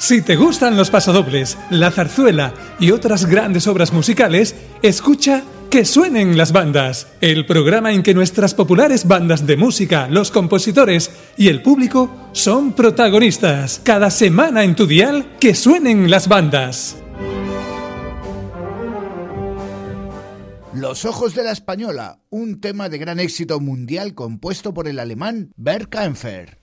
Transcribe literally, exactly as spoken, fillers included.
Si te gustan los pasodobles, la zarzuela y otras grandes obras musicales, escucha Que suenen las bandas, el programa en que nuestras populares bandas de música, los compositores y el público son protagonistas. Cada semana en tu dial, Que suenen las bandas. Los ojos de la española, un tema de gran éxito mundial compuesto por el alemán Bert Kaempfer.